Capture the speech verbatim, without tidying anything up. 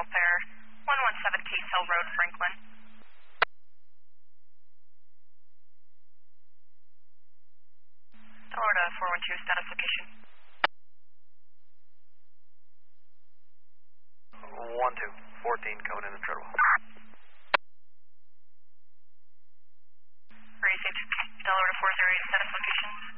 welfare, one one seven Case Hill Road, Franklin. Florida four one two, status location. one two, fourteen coming in the Treadwell. Received. Delaware four zero eight, status location.